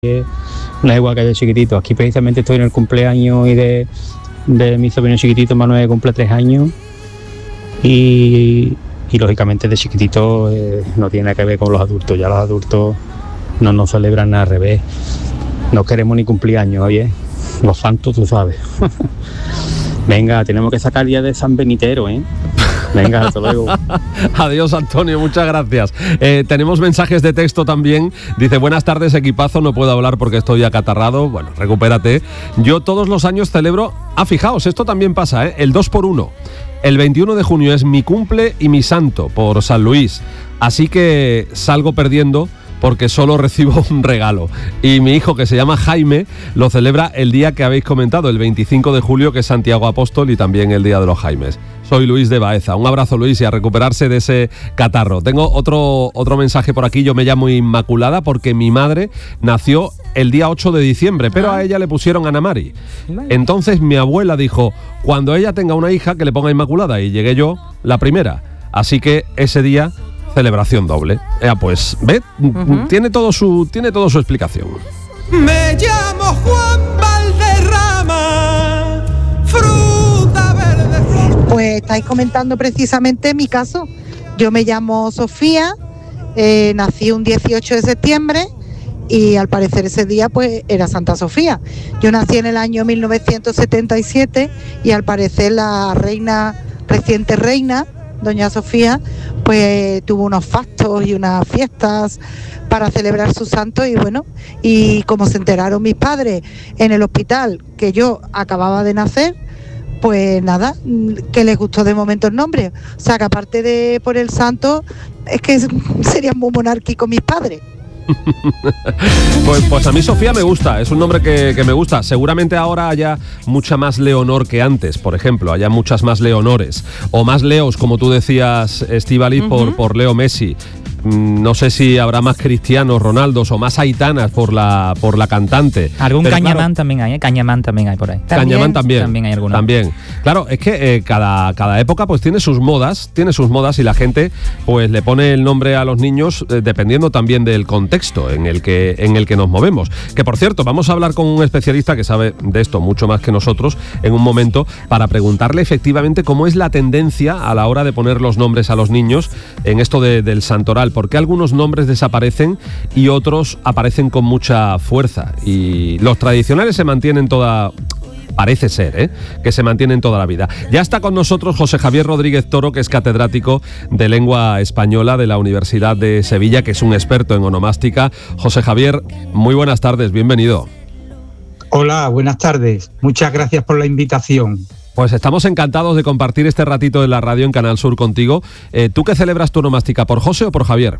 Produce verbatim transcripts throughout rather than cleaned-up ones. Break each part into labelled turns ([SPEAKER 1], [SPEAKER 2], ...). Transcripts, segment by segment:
[SPEAKER 1] No es igual que de chiquitito. Aquí precisamente estoy en el cumpleaños y de, de mi sobrino chiquitito Manuel, que cumple tres años. Y, y lógicamente de chiquitito eh, no tiene nada que ver con los adultos. Ya los adultos no nos celebran nada al revés. No queremos ni cumpleaños, oye. Los santos, tú sabes. Venga, tenemos que sacar día de San Benitero, ¿eh? Venga, hasta luego.
[SPEAKER 2] Adiós, Antonio, muchas gracias. Eh, tenemos mensajes de texto también. Dice, buenas tardes, equipazo, no puedo hablar porque estoy acatarrado. Bueno, recupérate. Yo todos los años celebro... Ah, fijaos, esto también pasa, ¿eh? El dos por uno. El veintiuno de junio es mi cumple y mi santo por San Luis. Así que salgo perdiendo porque solo recibo un regalo. Y mi hijo, que se llama Jaime, lo celebra el día que habéis comentado, el veinticinco de julio, que es Santiago Apóstol y también el Día de los Jaimes. Soy Luis de Baeza. Un abrazo, Luis, y a recuperarse de ese catarro. Tengo otro, otro mensaje por aquí. Yo me llamo Inmaculada porque mi madre nació el día ocho de diciembre, pero a ella le pusieron Ana Mari. Entonces mi abuela dijo, cuando ella tenga una hija, que le ponga Inmaculada, y llegué yo la primera. Así que ese día... celebración doble. Ya pues, ¿ve? Uh-huh. Tiene todo su tiene todo su explicación.
[SPEAKER 3] Me llamo Juan Valderrama, fruta verde flor.
[SPEAKER 4] Pues estáis comentando precisamente mi caso. Yo me llamo Sofía, eh, nací un dieciocho de septiembre y al parecer ese día pues era Santa Sofía. Yo nací en el año mil novecientos setenta y siete y al parecer la reina, reciente reina, doña Sofía, pues tuvo unos fastos y unas fiestas para celebrar su santo y bueno, y como se enteraron mis padres en el hospital que yo acababa de nacer, pues nada, que les gustó de momento el nombre. O sea que aparte de por el santo, es que serían muy monárquicos mis padres.
[SPEAKER 2] pues, pues a mí Sofía me gusta, es un nombre que, que me gusta. Seguramente ahora haya mucha más Leonor que antes, por ejemplo, haya muchas más Leonores o más Leos, como tú decías, Estíbaliz, uh-huh. por, por Leo Messi. No sé si habrá más Cristianos, Ronaldos o más Aitanas por la por la cantante.
[SPEAKER 5] Algún
[SPEAKER 2] Pero
[SPEAKER 5] Cañamán
[SPEAKER 2] claro,
[SPEAKER 5] también hay, ¿eh? Cañamán también hay por ahí.
[SPEAKER 2] Cañamán también.
[SPEAKER 5] También hay algunos.
[SPEAKER 2] También. Claro, es que eh, cada, cada época pues tiene sus modas, tiene sus modas y la gente pues le pone el nombre a los niños eh, dependiendo también del contexto en el que en el que nos movemos. Que por cierto, vamos a hablar con un especialista que sabe de esto mucho más que nosotros en un momento para preguntarle efectivamente cómo es la tendencia a la hora de poner los nombres a los niños en esto de, del santoral. ¿Por qué algunos nombres desaparecen y otros aparecen con mucha fuerza? Y los tradicionales se mantienen toda... Parece ser, ¿eh? que se mantienen toda la vida. Ya está con nosotros José Javier Rodríguez Toro, que es catedrático de lengua española de la Universidad de Sevilla, que es un experto en onomástica. José Javier, muy buenas tardes, bienvenido.
[SPEAKER 6] Hola, buenas tardes. Muchas gracias por la invitación.
[SPEAKER 2] Pues estamos encantados de compartir este ratito de la radio en Canal Sur contigo. Eh, ¿Tú qué celebras tu onomástica, por José o por Javier?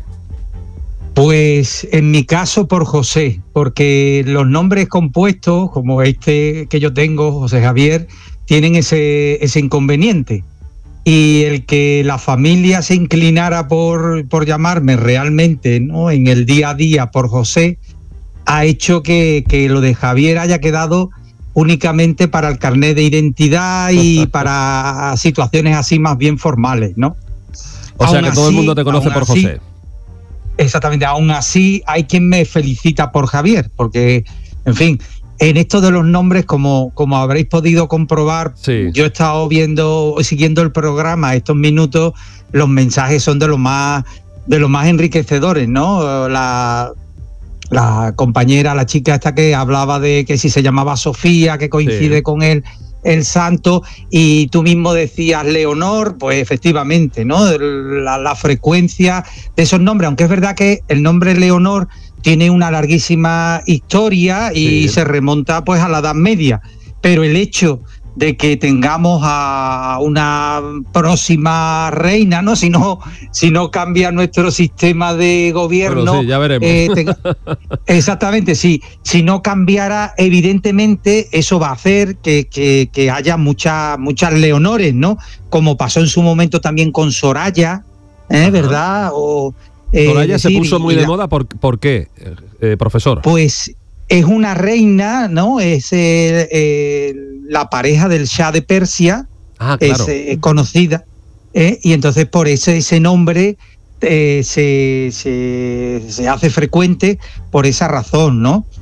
[SPEAKER 6] Pues en mi caso por José, porque los nombres compuestos, como este que yo tengo, José Javier, tienen ese, ese inconveniente. Y el que la familia se inclinara por, por llamarme realmente, ¿no?, en el día a día por José, ha hecho que, que lo de Javier haya quedado únicamente para el carnet de identidad y para situaciones así más bien formales, ¿no?
[SPEAKER 2] O sea, aún que así, todo el mundo te conoce por así, José.
[SPEAKER 6] Exactamente, aún así hay quien me felicita por Javier, porque, en fin, en esto de los nombres, como, como habréis podido comprobar, sí. Yo he estado viendo, siguiendo el programa estos minutos, los mensajes son de lo más, de lo más enriquecedores, ¿no? La, la compañera, la chica esta que hablaba de que si se llamaba Sofía, que coincide sí. con él, el santo, y tú mismo decías Leonor, pues efectivamente, ¿no? La, la frecuencia de esos nombres, aunque es verdad que el nombre Leonor tiene una larguísima historia y sí. se remonta pues a la Edad Media, pero el hecho de que tengamos a una próxima reina, ¿no? Si no, si no cambia nuestro sistema de gobierno.
[SPEAKER 2] Bueno, sí, ya veremos.
[SPEAKER 6] Eh, te, exactamente, sí. Si no cambiara, evidentemente, eso va a hacer que, que, que haya muchas, muchas Leonores, ¿no? Como pasó en su momento también con Soraya, ¿eh? ¿Verdad? O,
[SPEAKER 2] eh, Soraya decir, se puso muy de la, moda, ¿por, ¿por qué, eh, profesor?
[SPEAKER 6] Pues es una reina, ¿no? Es eh, eh, la pareja del Shah de Persia,
[SPEAKER 2] ah, claro.
[SPEAKER 6] es eh, conocida, ¿eh? Y entonces por ese, ese nombre eh, se, se, se hace frecuente por esa razón, ¿no?